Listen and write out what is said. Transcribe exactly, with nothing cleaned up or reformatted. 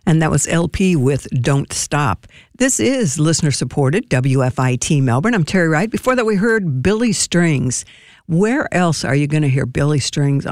And that was L P with Don't Stop. This is listener-supported W F I T Melbourne. I'm Terry Wright. Before that, we heard Billy Strings. Where else are you going to hear Billy Strings